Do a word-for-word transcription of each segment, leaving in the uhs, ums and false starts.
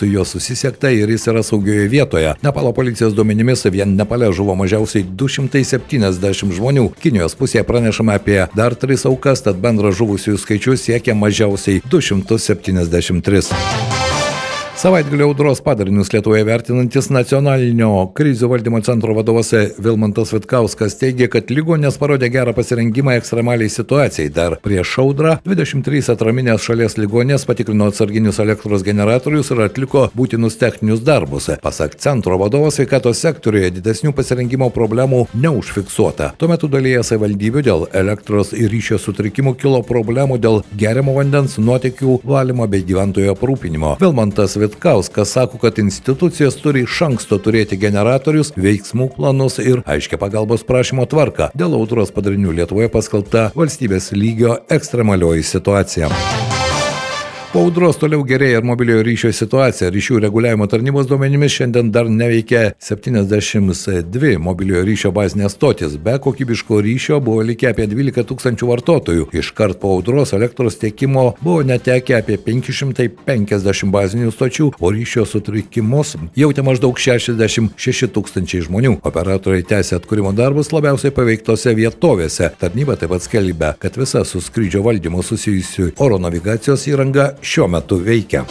su juo susisiekta ir jis yra saugioje vietoje. Nepalo policijos duomenimis vien Nepale žuvo mažiausiai du šimtai septyniasdešimt žmonių. Kinijos pusėje pranešama apie dar tris aukas, tad bendras žuvusiųjų skaičius siekia mažiausiai du šimtus septyniasdešimt tris. Savaitgalio audros padarinius Lietuvoje vertinantis Nacionalinio krizių valdymo centro vadovas Vilmantas Vitkauskas teigė, kad ligoninės parodė gerą pasirengimą ekstremaliai situacijai. Dar prieš audrą dvidešimt trys atraminės šalies ligoninės patikrino atsarginius elektros generatorius ir atliko būtinus techninius darbus. Pasak centro vadovo, sveikatos sektoriuje didesnių pasirengimo problemų neužfiksuota. Tuo metu dalyje savivaldybių dėl elektros ir ryšio sutrikimų kilo problemų dėl geriamo vandens, nuotekių valymo bei gyventojų aprūpinimo. Vilmantas Vitkauskas sako, kad institucijos turi iš anksto turėti generatorius, veiksmų planus ir aiškią pagalbos prašymo tvarką. Dėl audros padarinių Lietuvoje paskelbta valstybės lygio ekstremalioji situacija. Po audros toliau gerėja ir mobiliojo ryšio situacija. Ryšių reguliavimo tarnybos duomenimis šiandien dar neveikia septyniasdešimt dvi mobiliojo ryšio bazinės stotys. Be kokybiško ryšio buvo likę apie dvylika tūkstančių vartotojų. Iškart po audros elektros tiekimo buvo netekę apie penki šimtai penkiasdešimt bazinių stočių, o ryšio sutrikimus jautė maždaug šešiasdešimt šeši tūkstančiai žmonių. Operatoriai tęsia atkūrimo darbus labiausiai paveiktose vietovėse. Tarnyba taip pat skelbia, kad visa su skrydžio valdymu susijusių oro navigacijos įranga šiuo metu veikia.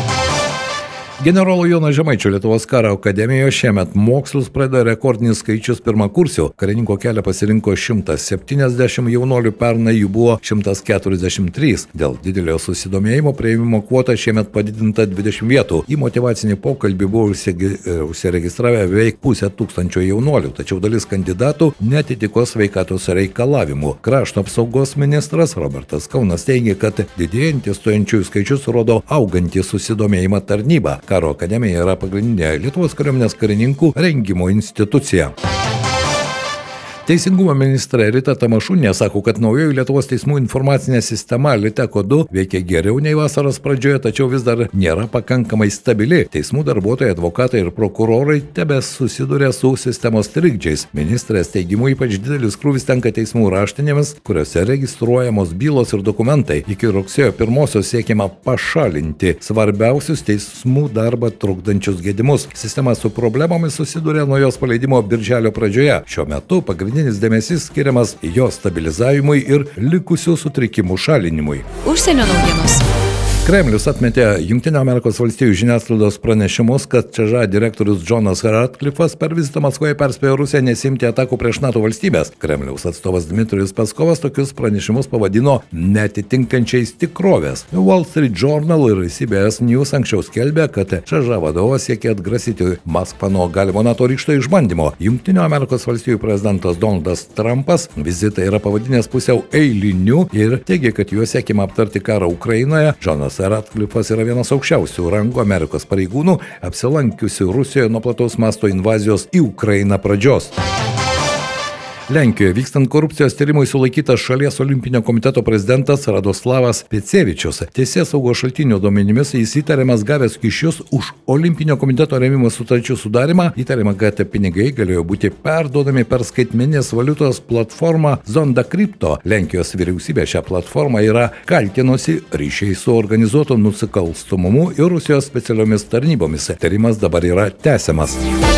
Generolo Jono Žemaičio Lietuvos karo akademijoje šiemet mokslus pradeda rekordinis skaičius pirmakursių. Karininko kelią pasirinko šimtas septyniasdešimt jaunuolių, pernai jų buvo šimtas keturiasdešimt trys. Dėl didelio susidomėjimo priėmimo kvota šiemet padidinta dvidešimt vietų. Į motyvacinį pokalbį buvo užsiregistravę beveik pusę tūkstančio jaunuolių, tačiau dalis kandidatų netitiko sveikatos reikalavimų. Krašto apsaugos ministras Robertas Kaunas teigia, kad didėjantis stojančiųjų skaičius rodo augantį susidomėjimą tarnybą. Karo akademija yra pagrindinė Lietuvos kariuomenės karininkų rengimo institucija. Teisingumo ministrė Rita Tamašūnienė sako, kad naujoji Lietuvos teismų informacinė sistema Liteko du veikia geriau nei vasaros pradžioje, tačiau vis dar nėra pakankamai stabili. Teismų darbuotojai, advokatai ir prokurorai tebe susiduria su sistemos trikdžiais. Ministrės teigimu ypač didelis krūvis tenka teismų raštinėmis, kuriuose registruojamos bylos ir dokumentai. Iki rugsėjo pirmosios siekiama pašalinti svarbiausius teismų darbą trukdančius gedimus. Sistema su problemomis susiduria nuo jos paleidimo birželio pradžioje. Šiuo metu pagrindinis Pagrindinis dėmesys skiriamas jo stabilizavimui ir likusių sutrikimų šalinimui. Užsienio naujienos. Kremlius atmetė Jungtinių Amerikos valstijų žiniasklaidos pranešimus, kad C Ž A direktorius Johnas Ratcliffas per vizitą Maskvoje perspėjo Rusiją nesimti atakų prieš NATO valstybės. Kremliaus atstovas Dmitrijus Peskovas tokius pranešimus pavadino neatitinkančiais tikrovės. Wall Street Journal ir C B S News anksčiau skelbė, kad C Ž A vadovas siekė atgrasyti Maskvą nuo galimo NATO ryžto išbandymo. Jungtinių Amerikos valstijų prezidentas Donaldas Trumpas vizitą yra pavadinęs pusiau eiliniu ir teigia, kad juo siekiama aptarti karą Ukrainoje. Jonas Ratcliffas yra vienas aukščiausių rangų Amerikos pareigūnų, apsilankiusių Rusijoje nuo plataus masto invazijos į Ukrainą pradžios. Lenkijoje vykstant korupcijos tyrimui sulaikytas šalies olimpinio komiteto prezidentas Radoslavas Pecevičius. Teisėsaugos šaltinių duomenimis jis įtariamas gavęs kyšius už olimpinio komiteto rėmimo sutarčių sudarimą. Įtariama, kad pinigai galėjo būti perduodami per skaitmeninės valiutos platformą Zonda Crypto. Lenkijos vyriausybė šią platformą yra kaltinusi ryšiai su organizuotu nusikalstamumu ir Rusijos specialiomis tarnybomis. Tyrimas dabar yra tęsiamas.